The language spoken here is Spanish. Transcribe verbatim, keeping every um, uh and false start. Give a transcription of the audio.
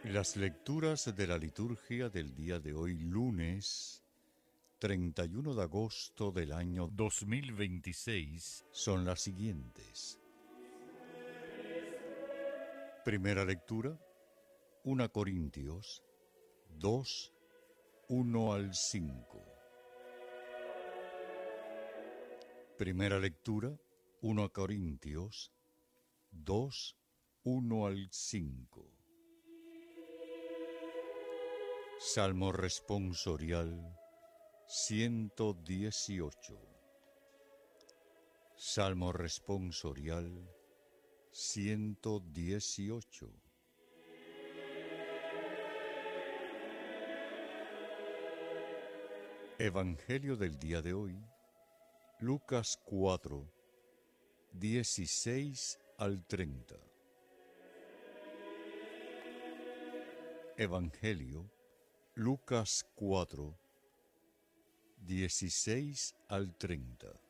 Las lecturas de la liturgia del día de hoy, lunes treinta y uno de agosto del año dos mil veintiséis, son las siguientes. Primera lectura, primera Corintios dos, uno al cinco. Primera lectura, primera Corintios dos, uno al cinco. Salmo responsorial ciento dieciocho. Salmo responsorial ciento dieciocho. Evangelio del día de hoy, Lucas cuatro, dieciséis al treinta. Evangelio, Lucas cuatro, dieciséis al treinta.